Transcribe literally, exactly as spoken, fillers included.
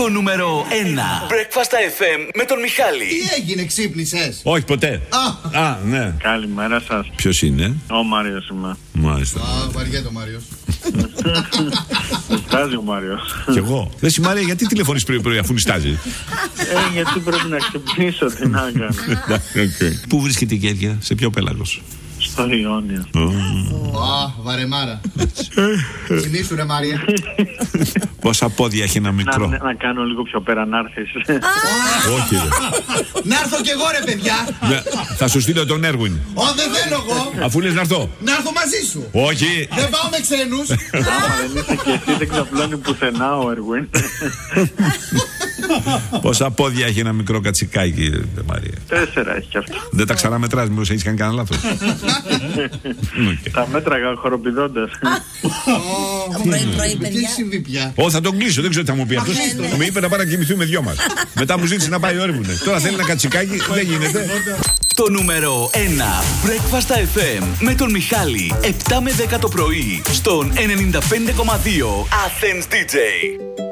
Το νούμερο ένα. Breakfast εφ εμ με τον Μιχάλη. Τι έγινε, ξύπνησες? Όχι, ποτέ. Α, Α, ναι. Καλημέρα σας. Ποιος είναι? Ο Μάριος είμαι. Μάλιστα. Α, βαριέται ο Μάριος. Νιστάζει ο Μάριος. Κι εγώ. Δε Μάρια, γιατί τηλεφωνείς πρωί-πρωί αφού νιστάζει? Ε, γιατί πρέπει να ξυπνήσω, τι να κάνω. Πού βρίσκεται η Κέρκυρα, σε ποιο πέλαγος? Στο Ιόνιο. Α, βαρεμάρα. Κοιμήσου ρε Μάρια. Πόσα πόδια έχει ένα μικρό? Να, να κάνω λίγο πιο πέρα να έρθεις. Όχι, ρε. Να έρθω κι εγώ ρε παιδιά. Ναι, θα σου στείλω τον Έρουιν. Ω, δεν θέλω εγώ. Αφού λες να έρθω. Να έρθω μαζί σου. Όχι. Δεν πάω με ξένους. Άμα δεν είσαι και εσύ, δεν ξαπλώνει πουθενά ο Ερουίν. Πόσα πόδια έχει ένα μικρό κατσικάκι, ρε Μαρία? Τέσσερα έχει κι αυτό. Δεν τα ξαναμετράς, μήπως έχεις κάνει κανένα λάθος? Τα μέτραγα χοροπηδώντας. Τι έχει συμβεί πια? Ω, θα τον κλείσω, δεν ξέρω τι θα μου πει αυτός. Με είπε να πάμε να κοιμηθούμε δυο μας. Μετά μου ζήτησε να πάει ο Έρβουνε. Τώρα θέλει ένα κατσικάκι, δεν γίνεται. Το νούμερο ένα. Breakfast εφ εμ με τον Μιχάλη. επτά με δέκα το πρωί στον ενενήντα πέντε κόμμα δύο Athens ντι τζέι.